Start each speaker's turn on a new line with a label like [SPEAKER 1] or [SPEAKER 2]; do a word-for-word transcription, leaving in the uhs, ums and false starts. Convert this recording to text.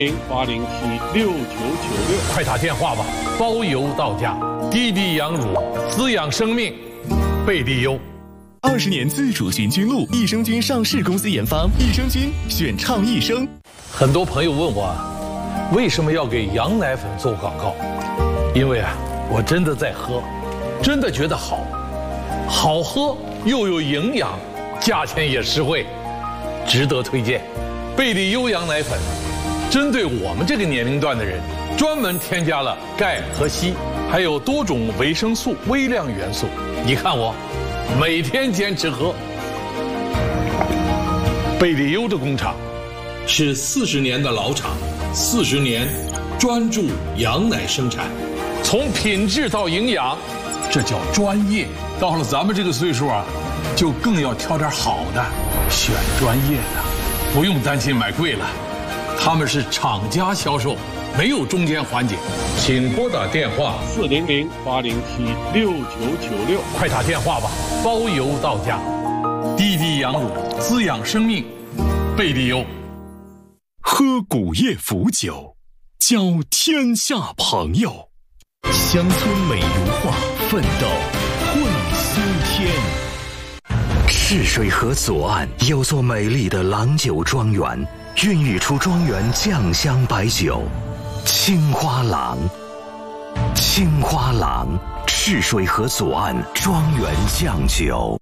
[SPEAKER 1] 零八零七六九九六，
[SPEAKER 2] 快打电话吧，包邮到家。滴滴羊乳滋养生命，贝利优。
[SPEAKER 3] 二十年自主循菌露，益生菌上市公司研发，益生菌选倡益生。
[SPEAKER 2] 很多朋友问我，为什么要给羊奶粉做广告？因为啊，我真的在喝，真的觉得好，好喝又有营养，价钱也实惠，值得推荐。贝利优羊奶粉。针对我们这个年龄段的人，专门添加了钙和硒，还有多种维生素、微量元素。你看我，每天坚持喝。贝利优的工厂是四十年的老厂，四十年专注羊奶生产，从品质到营养，这叫专业。到了咱们这个岁数啊，就更要挑点好的，选专业的，不用担心买贵了。他们是厂家销售，没有中间环节，请拨打电话
[SPEAKER 1] 四零零八零七六九九六，
[SPEAKER 2] 快打电话吧，包邮到家。滴滴羊乳滋养生命，贝利优。
[SPEAKER 3] 喝古叶腐酒，交天下朋友。乡村美如画，奋斗会苏天。
[SPEAKER 4] 赤水河左岸有座美丽的郎酒庄园，孕育出庄园酱香白酒，青花郎。青花郎，赤水河左岸庄园酱酒。